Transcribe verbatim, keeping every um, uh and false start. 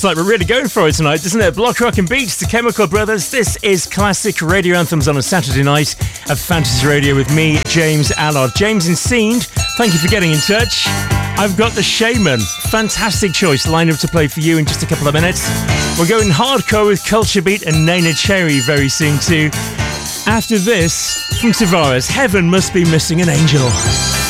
Feels like we're really going for it tonight, doesn't it? Block Rock and Beats, the Chemical Brothers. This is classic radio anthems on a Saturday night of Fantasy Radio with me, James Allard. James in Scenes, thank you for getting in touch. I've got the Shaman, fantastic choice, lined up to play for you in just a couple of minutes. We're going hardcore with Culture Beat and Nena Cherry very soon too. After this, from Tavares, Heaven Must Be Missing an Angel.